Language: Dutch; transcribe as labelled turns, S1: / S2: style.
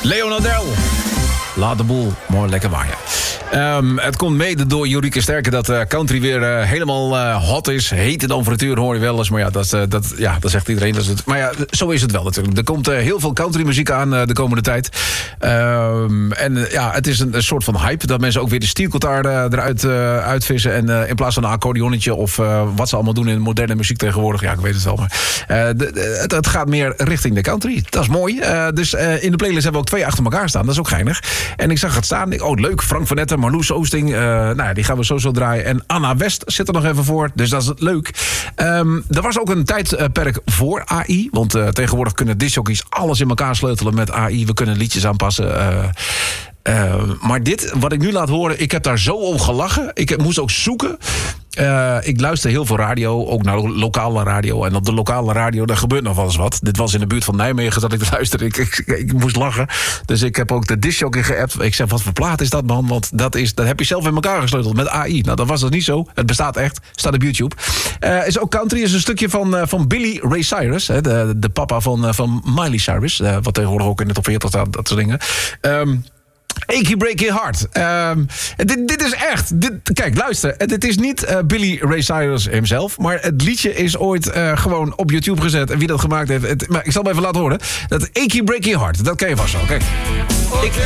S1: Leonardel. Laat de boel mooi lekker waaien. Het komt mede door Jorieke Sterke dat country weer helemaal hot is. Heter dan frituur hoor je wel eens. Maar ja, dat zegt iedereen. Maar ja, zo is het wel natuurlijk. Er komt heel veel countrymuziek aan de komende tijd. Het is een soort van hype. Dat mensen ook weer de stiergitaar eruit uitvissen. En in plaats van een accordeonnetje of wat ze allemaal doen in moderne muziek tegenwoordig. Ja, ik weet het wel. Maar het gaat meer richting de country. Dat is mooi. Dus in de playlist hebben we ook 2 achter elkaar staan. Dat is ook geinig. En ik zag het staan. Leuk. Frank van Etten, Marloes Oosting. Die gaan we zo draaien. En Anna West zit er nog even voor. Dus dat is leuk. Er was ook een tijdperk voor AI. Want tegenwoordig kunnen discjockeys alles in elkaar sleutelen met AI. We kunnen liedjes aanpassen. Maar dit, wat ik nu laat horen, ik heb daar zo om gelachen. Ik moest ook zoeken. Ik luister heel veel radio, ook naar lokale radio. En op de lokale radio, daar gebeurt nog wel eens wat. Dit was in de buurt van Nijmegen dat ik luisterde. Ik moest lachen. Dus ik heb ook de discjockey geappt. Ik zeg, wat voor plaat is dat, man? Want dat heb je zelf in elkaar gesleuteld met AI. Nou, dat was dus niet zo. Het bestaat echt. Staat op YouTube. Is ook country. Is een stukje van Billy Ray Cyrus. De papa van Miley Cyrus. Wat tegenwoordig ook in de top 40 staat. Dat soort dingen. Achy Breaky Heart. Dit is echt... Kijk, luister. Dit is niet Billy Ray Cyrus himself. Maar het liedje is ooit gewoon op YouTube gezet. En wie dat gemaakt heeft... maar ik zal het even laten horen. Dat Achy Breaky Heart. Dat ken je vast wel. Kijk.